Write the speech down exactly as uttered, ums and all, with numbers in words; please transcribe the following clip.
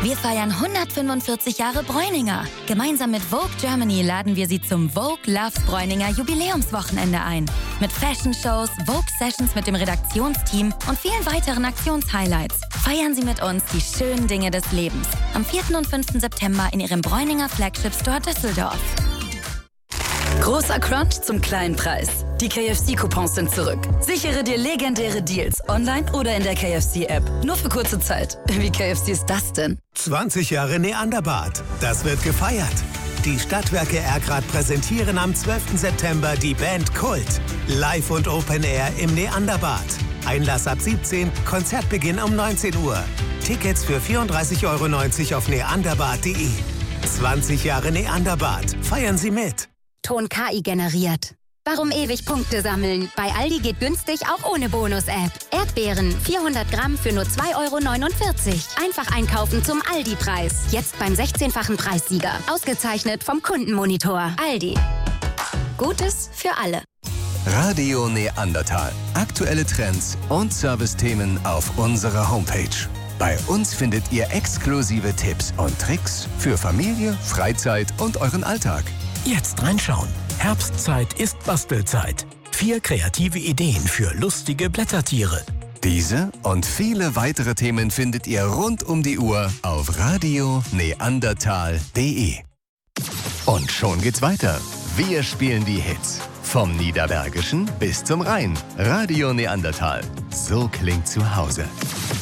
Wir feiern hundertfünfundvierzig Jahre Bräuninger. Gemeinsam mit Vogue Germany laden wir Sie zum Vogue Loves Bräuninger Jubiläumswochenende ein. Mit Fashion-Shows, Vogue-Sessions mit dem Redaktionsteam und vielen weiteren Aktionshighlights. Feiern Sie mit uns die schönen Dinge des Lebens. Am vierten und fünften September in Ihrem Bräuninger Flagship Store Düsseldorf. Großer Crunch zum kleinen Preis. Die K F C-Coupons sind zurück. Sichere dir legendäre Deals online oder in der K F C-App. Nur für kurze Zeit. Wie K F C ist das denn? zwanzig Jahre Neanderbad. Das wird gefeiert. Die Stadtwerke Erkrath präsentieren am zwölften September die Band Kult. Live und Open Air im Neanderbad. Einlass ab siebzehn, Konzertbeginn um neunzehn Uhr. Tickets für vierunddreißig Euro neunzig auf neanderbad punkt de. zwanzig Jahre Neanderbad. Feiern Sie mit. Ton K I generiert. Warum ewig Punkte sammeln? Bei Aldi geht günstig auch ohne Bonus-App. Erdbeeren vierhundert Gramm für nur zwei Euro neunundvierzig. Einfach einkaufen zum Aldi-Preis. Jetzt beim sechzehnfachen Preissieger. Ausgezeichnet vom Kundenmonitor. Aldi. Gutes für alle. Radio Neandertal. Aktuelle Trends und Servicethemen auf unserer Homepage. Bei uns findet ihr exklusive Tipps und Tricks für Familie, Freizeit und euren Alltag. Jetzt reinschauen. Herbstzeit ist Bastelzeit. Vier kreative Ideen für lustige Blättertiere. Diese und viele weitere Themen findet ihr rund um die Uhr auf radio neandertal punkt de. Und schon geht's weiter. Wir spielen die Hits. Vom Niederbergischen bis zum Rhein. Radio Neandertal. So klingt zu Hause.